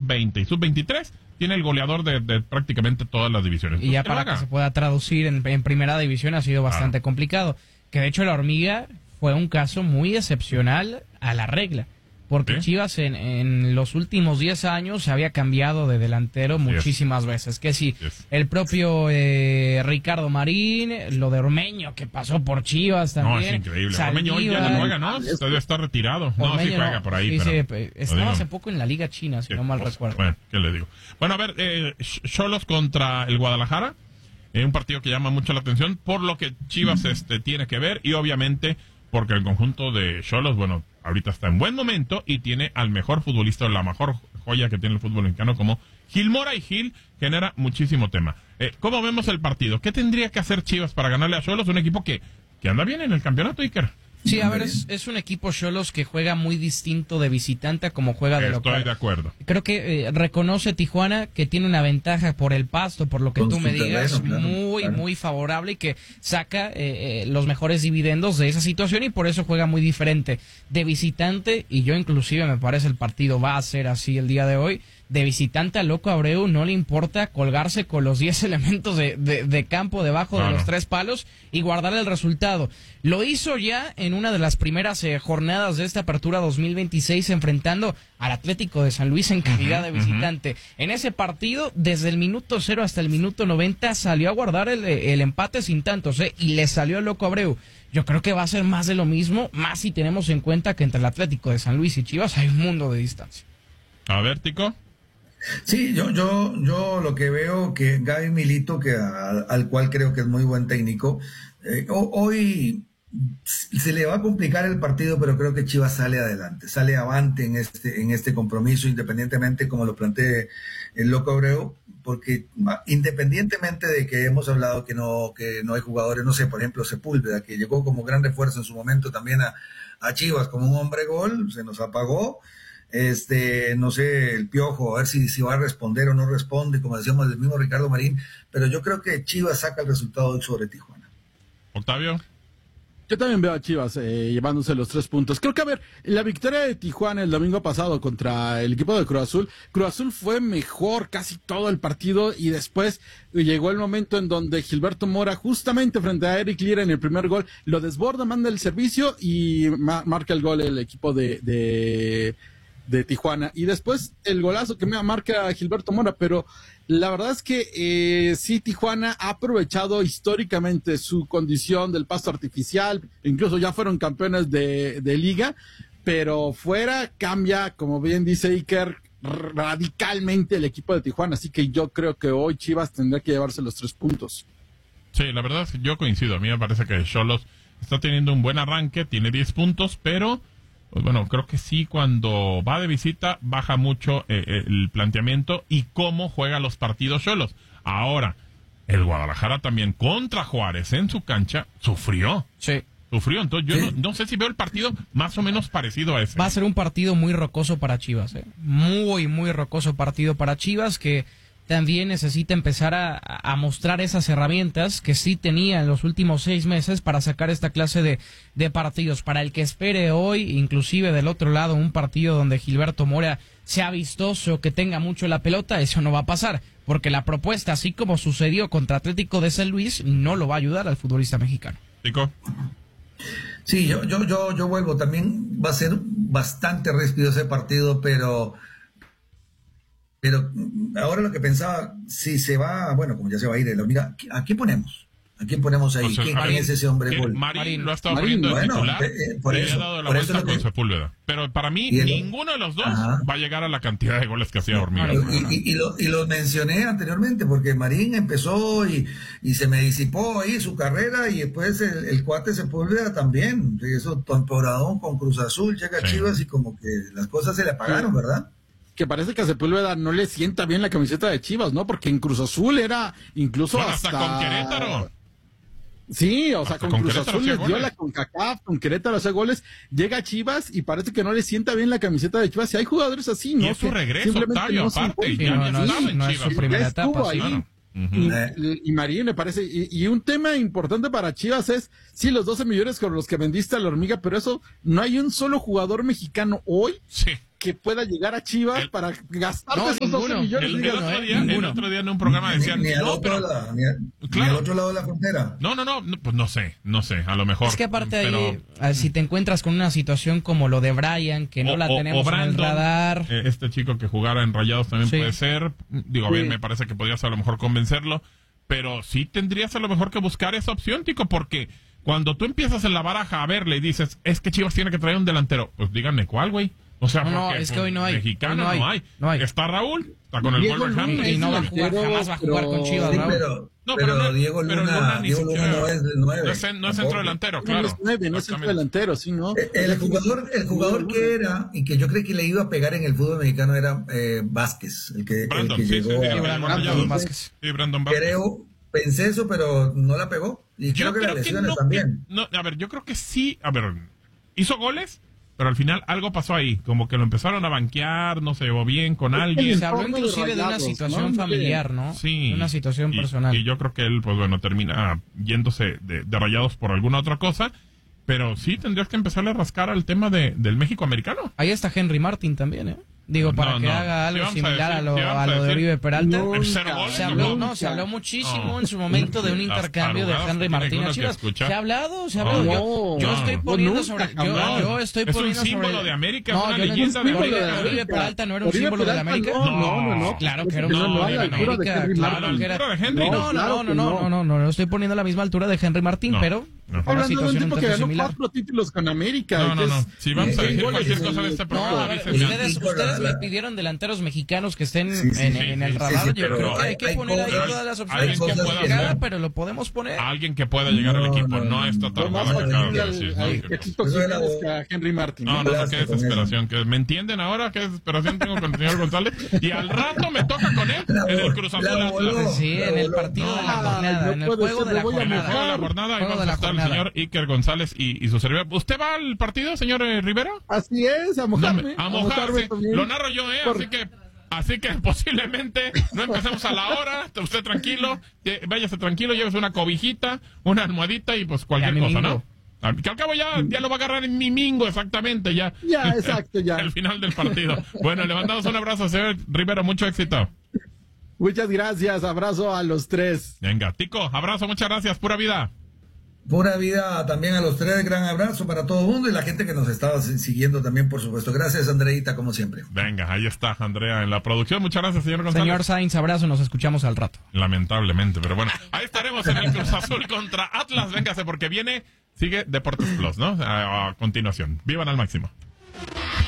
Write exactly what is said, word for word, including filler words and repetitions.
veinte y sub veintitrés, tiene el goleador de, de prácticamente todas las divisiones. Y ya para que se pueda traducir en, en primera división ha sido bastante claro. complicado. Que de hecho la Hormiga fue un caso muy excepcional a la regla. Porque ¿sí? Chivas en, en los últimos diez años se había cambiado de delantero muchísimas yes. veces. Que si yes. el propio eh, Ricardo Marín, lo de Ormeño que pasó por Chivas también. No, es increíble. Saliva, Ormeño ya no juega, ¿no? Está, está retirado. Ormeño, no, sí juega no, por ahí. Sí, pero, sí, estaba hace poco en la Liga China, si no mal pues, recuerdo. Bueno, ¿qué le digo? Bueno, a ver, Xolos eh, contra el Guadalajara. Eh, un partido que llama mucho la atención por lo que Chivas mm-hmm. este tiene que ver y obviamente porque el conjunto de Xolos, bueno, ahorita está en buen momento y tiene al mejor futbolista, la mejor joya que tiene el fútbol mexicano como Gil Mora, y Gil genera muchísimo tema. Eh, ¿Cómo vemos el partido? ¿Qué tendría que hacer Chivas para ganarle a Xolos? Un equipo que, que anda bien en el campeonato, Iker. Sí, a ver, es, es un equipo Xolos que juega muy distinto de visitante a como juega de local. Estoy de acuerdo. Creo que eh, reconoce Tijuana que tiene una ventaja por el pasto, por lo que Con tú me digas, terreno, muy, claro. muy favorable y que saca eh, eh, los mejores dividendos de esa situación y por eso juega muy diferente de visitante y yo inclusive me parece el partido va a ser así el día de hoy. De visitante a Loco Abreu no le importa colgarse con los diez elementos de, de, de campo debajo claro. de los tres palos y guardar el resultado. Lo hizo ya en una de las primeras eh, jornadas de esta apertura dos mil veintiséis enfrentando al Atlético de San Luis en calidad uh-huh, de visitante. Uh-huh. En ese partido, desde el minuto cero hasta el minuto noventa, salió a guardar el, el empate sin tantos eh, y le salió a Loco Abreu. Yo creo que va a ser más de lo mismo, más si tenemos en cuenta que entre el Atlético de San Luis y Chivas hay un mundo de distancia. A ver, Tico. Sí, yo, yo, yo lo que veo que Gaby Milito, que a, al cual creo que es muy buen técnico, eh, hoy se le va a complicar el partido, pero creo que Chivas sale adelante, sale avante en este, en este compromiso, independientemente como lo plantee el Loco Abreu, porque independientemente de que hemos hablado que no, que no hay jugadores, no sé, por ejemplo Sepúlveda, que llegó como gran refuerzo en su momento también a, a Chivas como un hombre gol, se nos apagó. Este, no sé, el Piojo, a ver si, si va a responder o no responde, como decíamos, el mismo Ricardo Marín, pero yo creo que Chivas saca el resultado sobre Tijuana. Octavio. Yo también veo a Chivas eh, llevándose los tres puntos. Creo que, a ver, la victoria de Tijuana el domingo pasado contra el equipo de Cruz Azul, Cruz Azul fue mejor casi todo el partido y después llegó el momento en donde Gilberto Mora, justamente frente a Eric Lira en el primer gol, lo desborda, manda el servicio y ma- marca el gol el equipo de... de de Tijuana, y después el golazo que me marca Gilberto Mora, pero la verdad es que eh, sí, Tijuana ha aprovechado históricamente su condición del pasto artificial, incluso ya fueron campeones de, de liga, pero fuera cambia, como bien dice Iker, radicalmente el equipo de Tijuana, así que yo creo que hoy Chivas tendrá que llevarse los tres puntos. Sí, la verdad es que yo coincido, a mí me parece que Xolos está teniendo un buen arranque, tiene diez puntos, pero pues bueno, creo que sí, cuando va de visita baja mucho eh, el planteamiento y cómo juega los partidos Xolos. Ahora, el Guadalajara también contra Juárez en su cancha sufrió. Sí. Sufrió, entonces yo sí. no, no sé si veo el partido más o menos parecido a ese. Va a ser un partido muy rocoso para Chivas, ¿eh? Muy, muy rocoso partido para Chivas que también necesita empezar a, a mostrar esas herramientas que sí tenía en los últimos seis meses para sacar esta clase de, de partidos. Para el que espere hoy, inclusive del otro lado, un partido donde Gilberto Mora sea vistoso, que tenga mucho la pelota, eso no va a pasar, porque la propuesta, así como sucedió contra Atlético de San Luis, no lo va a ayudar al futbolista mexicano. ¿Tico? Sí, yo, yo, yo, yo vuelvo, también va a ser bastante ríspido ese partido, pero... Pero ahora lo que pensaba, si se va, bueno, como ya se va a ir la Hormiga, ¿a quién ponemos? ¿A quién ponemos ahí? Entonces, ¿Quién, Marín, ¿quién es ese hombre gol? Marín, Marín lo ha estado Marín, poniendo de bueno, titular eh, por y eso, le ha dado la por vuelta eso con que... Sepúlveda. Pero para mí, el... ninguno de los dos Ajá. va a llegar a la cantidad de goles que hacía Hormiga. Y, y, y, lo, y lo mencioné anteriormente, porque Marín empezó y, y se me disipó ahí su carrera, y después el, el cuate Sepúlveda también. Eso temporadón con Cruz Azul, llega a sí. Chivas y como que las cosas se le apagaron, ¿verdad? Que parece que a Sepúlveda no le sienta bien la camiseta de Chivas, ¿no? Porque en Cruz Azul era incluso bueno, hasta... hasta con Querétaro. Sí, o sea, hasta con, con Cruz Querétaro Azul les dio goles. la CONCACAF, con Querétaro hace goles, llega a Chivas y parece que no le sienta bien la camiseta de Chivas. Y hay jugadores así, ¿no? Y es su regreso, Octavio, no aparte. Sí, ya no, no, estaba no, en no es Chivas. su primera Ya estuvo etapa, ahí. sí. Claro. Uh-huh. Y, y, y Marín me parece, y, y un tema importante para Chivas es, sí, los doce millones con los que vendiste a la Hormiga, pero eso, no hay un solo jugador mexicano hoy Sí. que pueda llegar a Chivas el, para gastar no, esos doce millones. El, el, otro día, el otro día en un programa decían, ni, ni, no, pero, la, ni, a, claro, ni al otro lado de la frontera. No, no, no, no, pues no sé, no sé, a lo mejor. Es que aparte pero, ahí, si te encuentras con una situación como lo de Brian, que no o, la tenemos o Brandon, en el radar. Eh, este chico que jugara en Rayados también sí. puede ser. Digo, a ver, sí. me parece que podrías a lo mejor convencerlo, pero sí tendrías a lo mejor que buscar esa opción, Tico, porque cuando tú empiezas en la baraja a verle y dices, es que Chivas tiene que traer un delantero, pues díganme cuál, güey. O sea, no, porque, no, es que pues, hoy no hay. Mexicano no hay, no, hay. no hay. Está Raúl, está con el Diego Wolverhampton. Y no va a jugar, jamás va a jugar con Chivas, sí, Raúl. pero, no, pero, pero no, Diego Luna, pero Luna Diego Luna no es de nueve. No es, no es centro delantero, claro. No es nueve, no es centro delantero, sí, ¿no? El, el jugador, el jugador que era, y que yo creo que le iba a pegar en el fútbol mexicano era eh, Vázquez, el que, Brandon, el que sí, llegó sí, a... sí, Brandon Vázquez. Sí, Brandon Vázquez. Creo, pensé eso, pero no la pegó. Y yo creo que creo las lesiones que no, también. No, a ver, yo creo que sí, a ver, hizo goles, pero al final algo pasó ahí, como que lo empezaron a banquear, no se llevó bien con alguien. Se habló inclusive de una situación ¿no? familiar, ¿no? Sí. De una situación y, personal. Y yo creo que él, pues bueno, termina yéndose de, de Rayados por alguna otra cosa, pero sí tendrías que empezarle a rascar al tema de, del México americano. Ahí está Henry Martin también, ¿eh? Digo, para no, que no. haga algo a similar decir, a lo, a lo de Oribe Peralta. Nunca, se, habló, no, se habló muchísimo no. en su momento de un intercambio de Henry Martín a Chivas. Se ha hablado, se ha hablado. No, yo, yo no, estoy no, poniendo nunca, sobre. Yo, no. yo estoy es poniendo un símbolo sobre, de América, no, es una yo leyenda no, de América. Oribe Peralta no era un Oribe símbolo de la Peralta, América. No, no, no, no. Claro que era un no, símbolo de no, la no, América. no, Claro que era. de Henry, No, no, no, no, no, no, no, no estoy poniendo a la misma altura de Henry Martín, pero una hablando de un situación tipo un que tanto ganó similar. cuatro títulos con América. No, no, no. Si vamos a Eh, decir eh, cualquier eh, cosa de este No, programa, a ver, dices, ustedes, Nico, ustedes la- me pidieron delanteros mexicanos que estén Sí, sí, en, sí, en el sí, radar. sí, Yo pero creo que hay hay- que hay poner ahí cosas- todas las hay opciones cosas complicadas, que- pero lo podemos poner. alguien que pueda llegar al No, equipo, no, no no. está Lo tan más mal que acabas de al, decir, ¿no? al Que- Tito Eso era Jiménez bo- que a Henry Martin. No, no, no, Blasco qué con desesperación. Que ¿me entienden ahora qué desesperación tengo con el señor González? Y al rato me toca con él La en el vol- Cruz la Azul voló. Atlas. Sí, en el partido de la No, jornada, no en el puede juego ser, de la me voy a En el juego de la jornada. jornada ahí Juego vamos de a la estar el jornada. señor Iker González y, y su servidor. ¿Usted va al partido, señor eh, Rivera? Así es, a No, mojarme. a mojarme mojarse. también. Lo narro yo, ¿eh? Por- Así que, así que posiblemente no empecemos a la hora. Usted tranquilo, que váyase tranquilo, llévese una cobijita, una almohadita y pues cualquier Ya, mi cosa, mingo. ¿no? Al- Que al cabo ya, ya lo va a agarrar en mi mingo, exactamente, ya. Ya, exacto, ya. El final del partido. Bueno, le mandamos un abrazo, señor Rivera, mucho éxito. Muchas gracias, abrazo a los tres. Venga, Tico, abrazo, muchas gracias, pura vida. Pura vida también a los tres, gran abrazo para todo el mundo y la gente que nos estaba siguiendo también, por supuesto. Gracias, Andreita, como siempre. Venga, ahí está Andrea en la producción. Muchas gracias, señor González. Señor Sainz, abrazo, nos escuchamos al rato. Lamentablemente, pero bueno, ahí estaremos en el Cruz Azul contra Atlas. Véngase, porque viene, sigue Deportes Plus, ¿no? A, a continuación. Vivan al máximo.